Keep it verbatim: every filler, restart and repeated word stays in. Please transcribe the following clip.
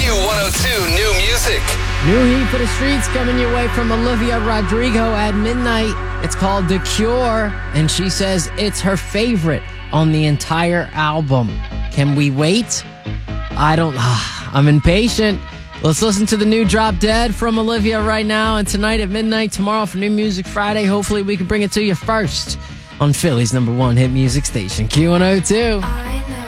Q one oh two New Music. New heat for the streets coming your way from Olivia Rodrigo at midnight. It's called The Cure, and she says it's her favorite on the entire album. Can we wait? I don't... I'm impatient. Let's listen to the new Drop Dead from Olivia right now, and tonight at midnight, tomorrow for New Music Friday, hopefully we can bring it to you first on Philly's number one hit music station, Q one oh two.